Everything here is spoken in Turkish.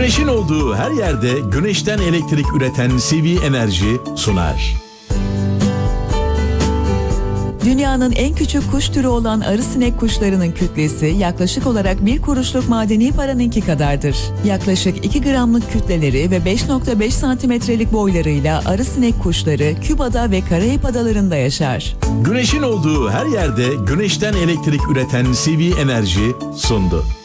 Güneşin olduğu her yerde güneşten elektrik üreten CV Enerji sunar. Dünyanın en küçük kuş türü olan arısinek kuşlarının kütlesi yaklaşık olarak 1 kuruşluk madeni paranınki kadardır. Yaklaşık 2 gramlık kütleleri ve 5,5 santimetrelik boylarıyla arısinek kuşları Küba'da ve Karayip Adaları'nda yaşar. Güneşin olduğu her yerde güneşten elektrik üreten CV Enerji sundu.